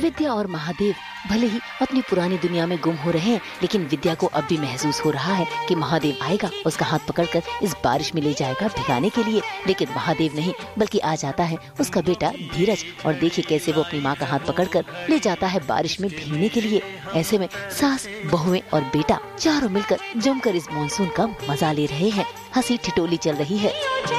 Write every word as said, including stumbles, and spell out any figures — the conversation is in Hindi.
विद्या और महादेव भले ही अपनी पुरानी दुनिया में गुम हो रहे हैं, लेकिन विद्या को अब भी महसूस हो रहा है कि महादेव आएगा, उसका हाथ पकड़कर इस बारिश में ले जाएगा भिगाने के लिए। लेकिन महादेव नहीं, बल्कि आ जाता है उसका बेटा धीरज, और देखिए कैसे वो अपनी माँ का हाथ पकड़कर ले जाता है बारिश में भीगने के लिए। ऐसे में सास, बहुएं और बेटा चारों मिलकर जमकर इस मानसून का मजा ले रहे हैं। हंसी ठिठोली चल रही है।